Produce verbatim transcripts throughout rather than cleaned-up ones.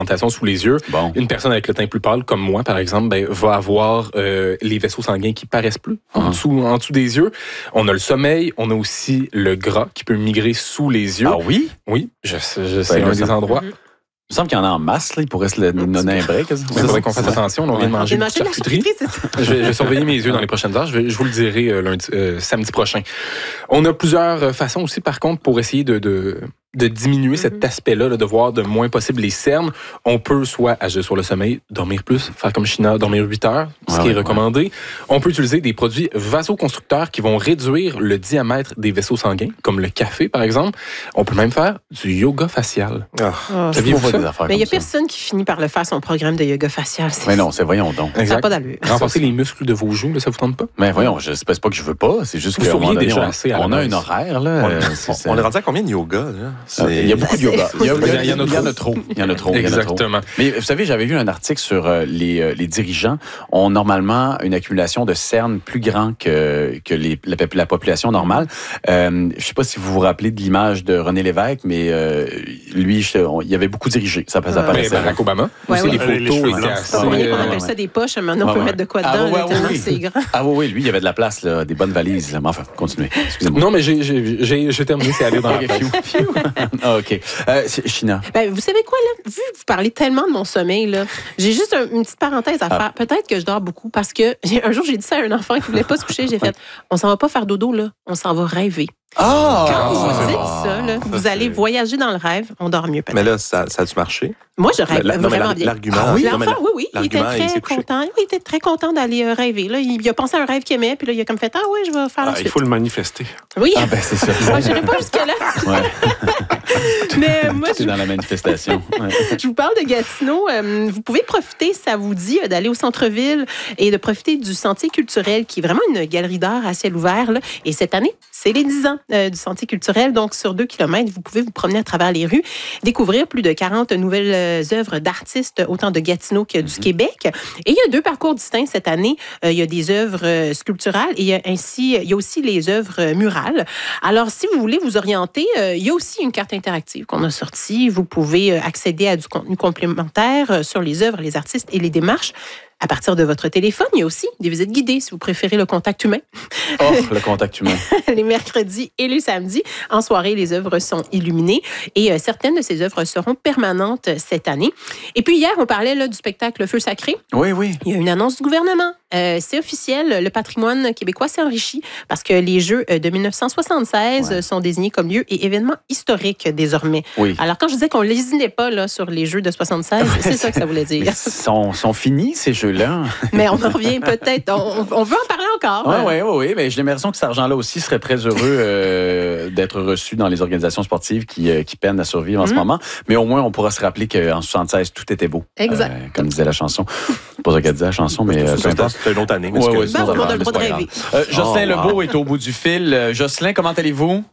sous les yeux. Bon. Une personne avec le teint plus pâle, comme moi, par exemple, ben, va avoir euh, les vaisseaux sanguins qui paraissent plus en, Hum. dessous, en dessous des yeux. On a le sommeil, on a aussi le gras qui peut migrer sous les yeux. Ah oui? Oui, je, je sais, Ben, un ça- des endroits. Il me semble qu'il y en a en masse, là. Il pourrait se le donner un break. Il faudrait qu'on fasse attention. On vient de On manger vient une de manger de la charcuterie. charcuterie, c'est ça. Je vais, je vais surveiller mes yeux dans les prochaines heures. Je, vais- je vous le dirai euh, lundi, euh, samedi prochain. On a plusieurs euh, façons aussi, par contre, pour essayer de, de, de diminuer Mm-hmm. cet aspect-là, là, de voir de moins possible les cernes. On peut soit agir sur le sommeil, dormir plus, faire comme China, dormir huit heures, ce Ouais, qui est ouais, recommandé. On peut utiliser des produits vasoconstructeurs qui vont réduire le diamètre des vaisseaux sanguins, comme le café, par exemple. On peut même faire du yoga facial. Ah. Ah, Saviez-vous Faut pas ça? des affaires Mais il n'y a comme ça. personne qui finit par le faire, son programme de yoga facial. C'est- Mais non, c'est voyons donc. Ça n'a pas d'allure. Renforcer les muscles de vos joues, là, ça vous tente pas? Mais voyons, je sais pas c'est pas que je veux pas, c'est juste Vous qu'à un moment souriez donné, déjà on, assez à la on a base. un horaire, là. On, euh, on- c'est- c'est- on est rendu à combien de yoga? Là? Euh, Il y a beaucoup de yoga. Il y, a- il y a- Il y en a il y en a trop. Il y en a trop. il y en a trop. Exactement. Mais vous savez, j'avais vu un article sur euh, les, euh, les dirigeants ont normalement une accumulation de cernes plus grand que, que les, la, la population normale. Euh, je sais pas si vous vous rappelez de l'image de René Lévesque, mais euh, lui, je- on- il y avait beaucoup dirigé. Ça, ça Ouais. Mais paraissait. Barack Obama, Ouais, aussi, ouais. les Les- les photos cheveux étaient blancs. assez... C'est pas moyen qu'on euh, appelle ça des poches, maintenant on Ouais, peut ouais. mettre de quoi Ah, dedans, ouais, là, ouais, tellement oui. c'est grand. Ah oui, oui, lui, il y avait de la place, là, des bonnes valises. là. Mais enfin, continuez. Excusez-moi. Non, mais j'ai, j'ai, j'ai, j'ai terminé, c'est aller dans la Ok, tête. phew, phew. Ah, OK. Euh, c'est- China. Ben, vous savez quoi, là? Vu que vous parlez tellement de mon sommeil, là, j'ai juste un- une petite parenthèse à Ah. faire. Peut-être que je dors beaucoup parce que j'ai- un jour, j'ai dit ça à un enfant qui voulait pas se coucher. J'ai fait, on s'en va pas faire dodo, là. On s'en va rêver. Ah! Quand vous Ah, vous dites c'est ça, là, bon. vous Ça, allez c'est- voyager dans le rêve, on dort mieux peut-être. Mais là, ça, ça a-tu marché? Moi, je rêve La- la- non, mais vraiment la- bien. L'argument. Ah oui? non, mais L'enfant, la- oui, oui, il était l'argument, il très s'est couché. content. Oui, il était très content d'aller euh, rêver. Là, il, il a pensé à un rêve qu'il aimait, puis là, il a comme fait, ah oui, je vais faire la Ah, il suite. faut le manifester. Oui, Ah, ben, c'est ça. moi, je n'irai pas jusque-là. Ouais. Mais euh, moi, C'est je, dans la manifestation. Ouais. je vous parle de Gatineau. Euh, vous pouvez profiter, ça vous dit, euh, d'aller au centre-ville et de profiter du Sentier culturel, qui est vraiment une galerie d'art à ciel ouvert. Là. Et cette année, c'est les dix ans euh, du Sentier culturel. Donc, sur deux kilomètres, vous pouvez vous promener à travers les rues, découvrir plus de quarante nouvelles euh, œuvres d'artistes, autant de Gatineau que du Québec. Et il y a deux parcours distincts cette année. Euh, il y a des œuvres euh, sculpturales et il y a ainsi, il y a aussi les œuvres euh, murales. Alors, si vous voulez vous orienter, euh, il y a aussi une carte interactive qu'on a sortie. Vous pouvez euh, accéder à du contenu complémentaire euh, sur les œuvres, les artistes et les démarches. À partir de votre téléphone, il y a aussi des visites guidées, si vous préférez le contact humain. Oh, le contact humain. Les mercredis et les samedis. En soirée, les œuvres sont illuminées et euh, certaines de ces œuvres seront permanentes euh, cette année. Et puis hier, on parlait là, du spectacle Feu sacré. Oui, oui. Il y a une annonce du gouvernement. Euh, c'est officiel, le patrimoine québécois s'est enrichi parce que les Jeux euh, de dix-neuf cent soixante-seize Ouais. euh, sont désignés comme lieu et événement historique désormais. Oui. Alors, quand je disais qu'on ne lésinait pas là, sur les Jeux de soixante-seize, c'est ça que ça voulait dire. Ils sont, sont finis, ces jeux-là. Mais on en revient peut-être. On, on veut en parler encore. Oui, hein. oui, oui, oui. Mais j'ai l'impression que cet argent-là aussi serait très heureux euh, d'être reçu dans les organisations sportives qui, euh, qui peinent à survivre en ce Mm. moment. Mais au moins, on pourra se rappeler qu'en soixante-seize, tout était beau. Exact. Euh, comme disait la chanson. C'est pas ça qu'elle disait, la chanson, mais euh, peu C'est importe. c'est une autre année. mais Ouais, c'est ouais, que- c'est Ben, nos on a affaires, le droit c'est de pas rêver. grave. Euh, Jocelyn Oh, wow. Lebeau est au bout du fil. Euh, Jocelyn, comment allez-vous?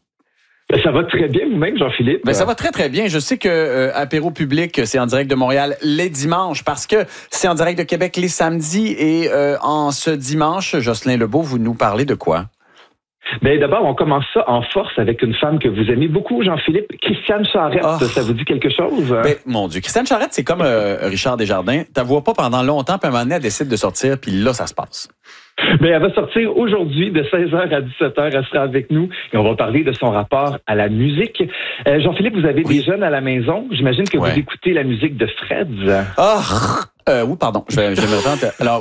Ça va très bien, vous-même, Jean-Philippe. Ben, ça va très, très bien. Je sais que euh, Apéro Public, c'est en direct de Montréal les dimanches parce que c'est en direct de Québec les samedis. Et euh, en ce dimanche, Jocelyn Lebeau, vous nous parlez de quoi? Ben, d'abord, on commence ça en force avec une femme que vous aimez beaucoup, Jean-Philippe, Christiane Charette. Oh. Ça vous dit quelque chose? Ben, mon Dieu. Christiane Charette, c'est comme euh, Richard Desjardins. Tu la vois pas pendant longtemps, puis à un moment donné, elle décide de sortir, puis là, ça se passe. Ben, elle va sortir aujourd'hui de seize heures à dix-sept heures. Elle sera avec nous et on va parler de son rapport à la musique. Euh, Jean-Philippe, vous avez Oui. des jeunes à la maison. J'imagine que Ouais. vous écoutez la musique de Freds. Ah! Euh, oui, pardon. Je vais, je vais me retenter. Alors,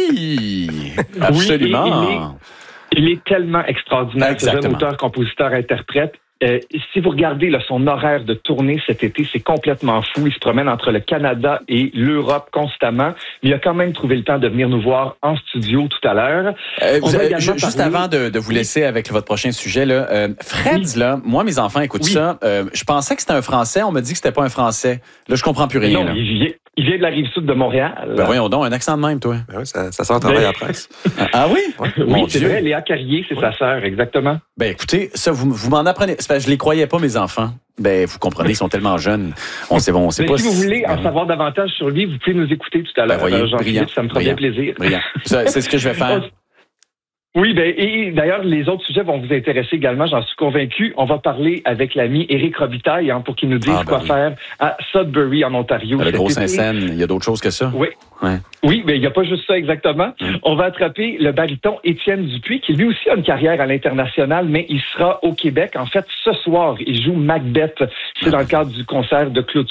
oui! Absolument. Oui, Il est tellement extraordinaire, ce jeune Exactement. auteur, compositeur, interprète. Euh, si vous regardez là, son horaire de tournée cet été, c'est complètement fou. Il se promène entre le Canada et l'Europe constamment. Mais il a quand même trouvé le temps de venir nous voir en studio tout à l'heure. Euh, On vous- va euh, également ju- juste parler- avant de, de vous laisser avec votre prochain sujet, là, euh, Freds, là, moi, mes enfants écoutent Oui. ça. Euh, je pensais que c'était un Français. On m'a dit que c'était pas un Français. Là, je comprends plus rien. Non, là. il vient, il vient de la rive sud de Montréal. Ben voyons donc, un accent de même, toi. Ben oui, ça, ça sent le travail Ben- à la presse. Ah, ah oui? Mon Oui, c'est Dieu. vrai, Léa Carrier, c'est sa sœur, exactement. Ben écoutez, ça, vous, vous m'en apprenez. C'est parce que je les croyais pas, mes enfants. Ben, vous comprenez, ils sont tellement jeunes. On sait, bon, on sait Mais pas si vous voulez en Ben, savoir davantage sur lui, vous pouvez nous éciter tout à Ben l'heure, voyez, euh, Jean-Philippe, brillant, ça me fera brillant, bien plaisir. brillant. Ça, c'est ce que je vais faire. Oui, ben, et d'ailleurs, les autres sujets vont vous intéresser également, j'en suis convaincu. On va parler avec l'ami Éric Robitaille hein, pour qu'il nous dise Ah, ben quoi oui. faire à Sudbury, en Ontario. Le cet gros été. Saint-Saëns, il y a d'autres choses que ça? Oui. Ouais. Oui, mais il n'y a pas juste ça exactement. Mm. On va attraper le baryton Étienne Dupuis, qui lui aussi a une carrière à l'international, mais il sera au Québec. En fait, ce soir, il joue Macbeth. C'est Ah, dans le oui. cadre du concert de clôture